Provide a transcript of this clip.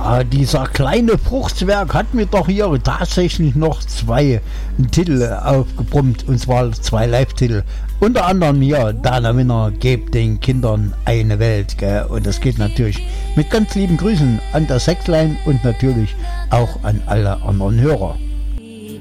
Ja, dieser kleine Fruchtzwerg hat mir doch hier tatsächlich noch 2 Titel aufgebrummt, und zwar 2 Live-Titel. Unter anderem hier, Dana Winner, gebt den Kindern eine Welt, gell? Und das geht natürlich mit ganz lieben Grüßen an der Sexline und natürlich auch an alle anderen Hörer.